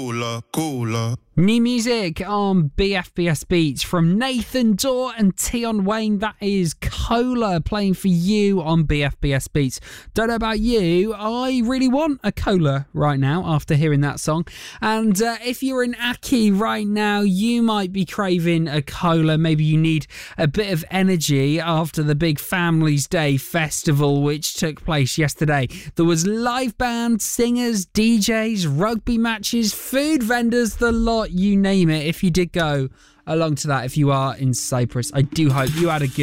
Cooler. New music on BFBS Beats from Nathan Dorr and Tion Wayne. That is Cola playing for you on BFBS Beats. Don't know about you, I really want a cola right now after hearing that song. And if you're in Aki right now, you might be craving a cola. Maybe you need a bit of energy after the big Families Day festival which took place yesterday. There was live band, singers, DJs, rugby matches, food vendors, the lot, you name it. If you did go along to that, if you are in Cyprus, I do hope you had a good